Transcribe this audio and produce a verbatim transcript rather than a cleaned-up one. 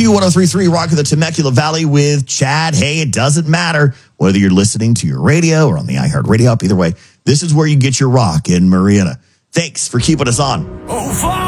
W one oh three point three, Rock of the Temecula Valley with Chad. Hey, it doesn't matter whether you're listening to your radio or on the iHeartRadio app. Either way, this is where you get your rock in Marietta. Thanks for keeping us on. Oh,